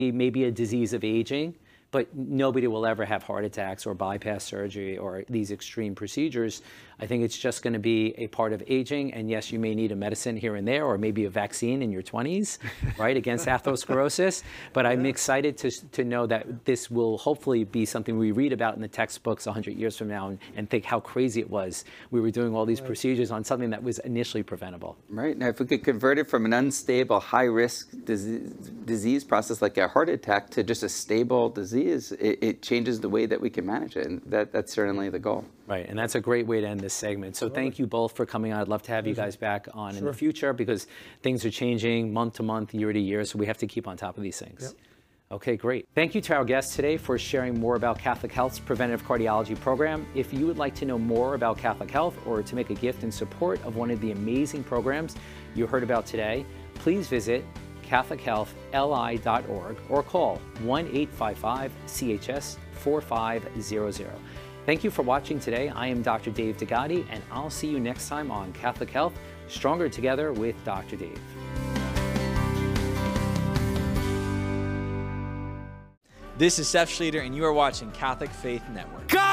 It may be a disease of aging, but nobody will ever have heart attacks or bypass surgery or these extreme procedures. I think it's just going to be a part of aging. And yes, you may need a medicine here and there, or maybe a vaccine in your 20s, right, against atherosclerosis. But I'm excited to know that this will hopefully be something we read about in the textbooks 100 years from now and think how crazy it was. We were doing all these procedures on something that was initially preventable. Right. Now, if we could convert it from an unstable, high-risk disease process like a heart attack to just a stable disease, it changes the way that we can manage it, and that's certainly the goal. Right, and that's a great way to end this segment. So thank you both for coming on. I'd love to have you guys back on in the future because things are changing month to month, year to year, so we have to keep on top of these things. Yep. Okay, great. Thank you to our guests today for sharing more about Catholic Health's preventive cardiology program. If you would like to know more about Catholic Health or to make a gift in support of one of the amazing programs you heard about today, please visit CatholicHealthLI.org or call 1-855-CHS-4500. Thank you for watching today. I am Dr. Dave Degati, and I'll see you next time on Catholic Health, Stronger Together with Dr. Dave. This is Seth Schlueter, and you are watching Catholic Faith Network.